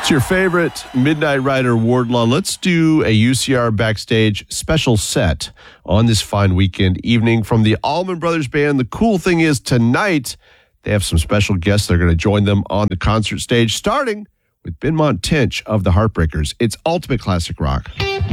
It's your favorite Midnight Rider, Wardlaw. Let's do a UCR Backstage special set on this fine weekend evening from the Allman Brothers Band. The cool thing is tonight they have some special guests that are going to join them on the concert stage, starting with Benmont Tench of the Heartbreakers. It's ultimate classic rock.